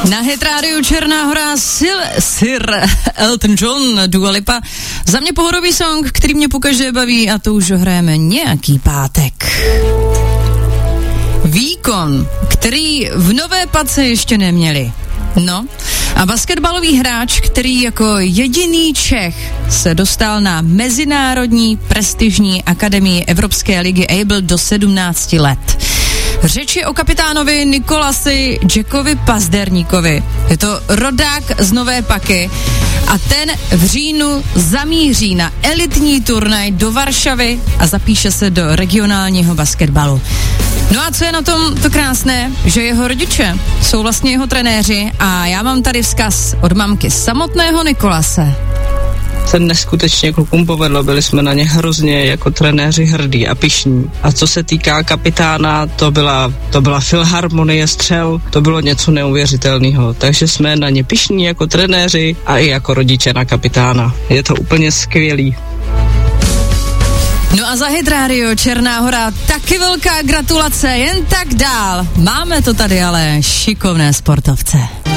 Na Hit Radio Černá Hora Sir Elton John, Dua Lipa. Za mě pohodový song, který mě pokaždé baví, a to už hrajeme nějaký pátek. Výkon, který v Nové Pace ještě neměli. No, a basketbalový hráč, který jako jediný Čech se dostal na mezinárodní prestižní akademii Evropské ligy ABLE do 17 let. Řeč je o kapitánovi Nikolasi Jackovi Pazderníkovi. Je to rodák z Nové Paky a ten v říjnu zamíří na elitní turnaj do Varšavy a zapíše se do regionálního basketbalu. No a co je na tom to krásné, že jeho rodiče jsou vlastně jeho trenéři a já mám tady vzkaz od mamky samotného Nikolase. Se neskutečně klukům povedlo, byli jsme na ně hrozně jako trenéři hrdí a pyšní. A co se týká kapitána, to byla filharmonie střel, to bylo něco neuvěřitelného. Takže jsme na ně pyšní jako trenéři a i jako rodiče na kapitána. Je to úplně skvělý. No a za Hit Radio Černá Hora taky velká gratulace, jen tak dál. Máme to tady ale šikovné sportovce.